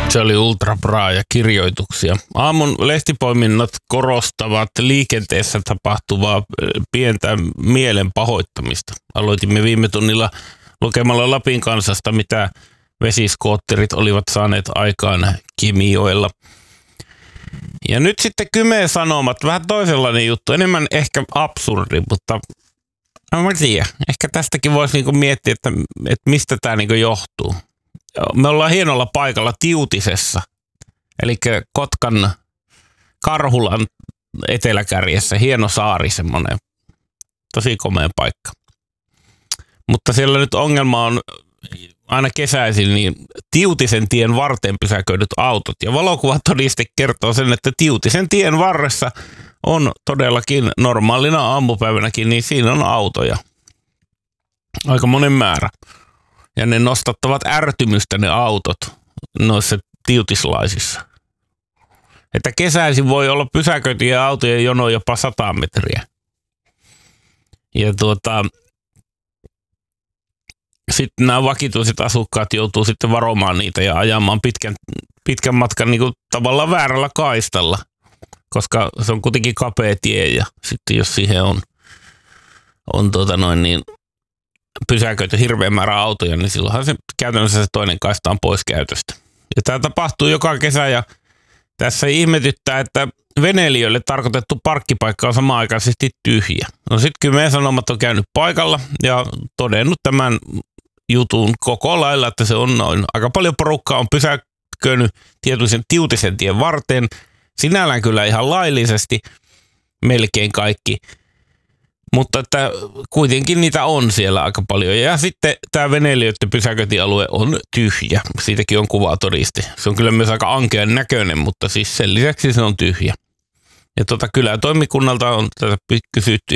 Se oli Ultra Bra ja kirjoituksia. Aamun lehtipoiminnat korostavat liikenteessä tapahtuvaa pientä mielen pahoittamista. Aloitimme viime tunnilla lukemalla Lapin Kansasta, mitä vesiskootterit olivat saaneet aikaan Kemijoella. Ja nyt sitten Kymen Sanomat, vähän toisenlainen juttu, enemmän ehkä absurdi, mutta en tiedä. Ehkä tästäkin voisi niinku miettiä, että mistä tämä niinku johtuu. Me ollaan hienolla paikalla Tiutisessa, eli Kotkan Karhulan eteläkärjessä, hieno saari semmoinen, tosi komea paikka. Mutta siellä nyt ongelma on aina kesäisin niin Tiutisen tien varteen pysäköidyt autot. Ja valokuvatodiste kertoo sen, että Tiutisen tien varressa on todellakin normaalina aamupäivänäkin, niin siinä on autoja. Aika monen määrä. Ja ne nostattavat ärtymystä ne autot noissa tiutislaisissa. Että kesäisin voi olla pysäköityjä autojen jono jopa 100 metriä. Ja sitten nämä vakituiset asukkaat joutuu sitten varomaan niitä ja ajamaan pitkän matkan niin kuin tavallaan väärällä kaistalla. Koska se on kuitenkin kapea tie ja sitten jos siihen on pysäköity hirveän määrä autoja, niin silloinhan se käytännössä se toinen kaista on pois käytöstä. Ja tämä tapahtuu joka kesä ja tässä ihmetyttää, että veneilijöille tarkoitettu parkkipaikka on samanaikaisesti tyhjä. No sitten Kymen Sanomat on käynyt paikalla ja todennut tämän jutun koko lailla, että se on noin. Aika paljon porukkaa on pysäköinyt Tiutisen tien varteen. Sinällään kyllä ihan laillisesti melkein kaikki. Mutta että kuitenkin niitä on siellä aika paljon. Ja sitten tämä veneilijöiden pysäköintialue on tyhjä. Siitäkin on kuvatodiste. Se on kyllä myös aika ankean näköinen, mutta siis sen lisäksi se on tyhjä. Ja kylätoimikunnalta on tätä kysytty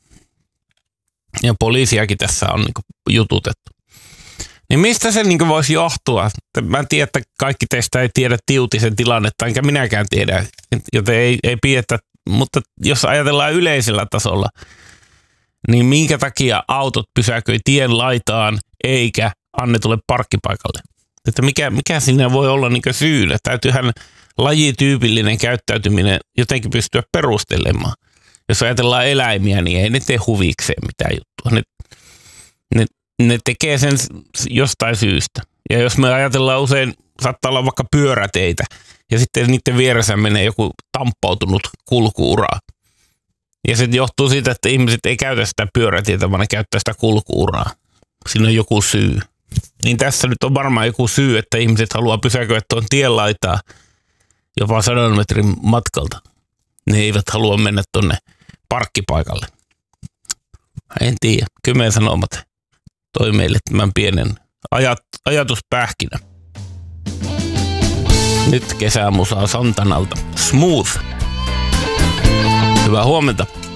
ja poliisiakin tässä on niinku jututettu. Niin mistä se niinku voisi johtua? Mä en tiedä, että kaikki teistä ei tiedä Tiutisen tilannetta, enkä minäkään tiedä, joten ei pidetä. Mutta jos ajatellaan yleisellä tasolla, niin minkä takia autot pysäköi tien laitaan eikä annetulle parkkipaikalle? Että mikä siinä voi olla niinku syynä? Täytyyhän lajityypillinen käyttäytyminen jotenkin pystyä perustelemaan. Jos ajatellaan eläimiä, niin ei ne tee huvikseen mitään juttua. Ne tekee sen jostain syystä. Ja jos me ajatellaan usein, saattaa olla vaikka pyöräteitä, ja sitten niiden vieressä menee joku tamppautunut kulku-ura. Ja se johtuu siitä, että ihmiset ei käytä sitä pyörätietä, vaan ne käyttää sitä kulku-uraa. Siinä on joku syy. Niin tässä nyt on varmaan joku syy, että ihmiset haluaa pysäköidä tuon tien laitaa jopa 100 metrin matkalta. Ne eivät halua mennä tuonne parkkipaikalle. En tiedä. Kymen Sanomat toi meille tämän pienen ajatuspähkinä. Nyt kesämusaa Santanalta. Smooth. Hyvää huomenta.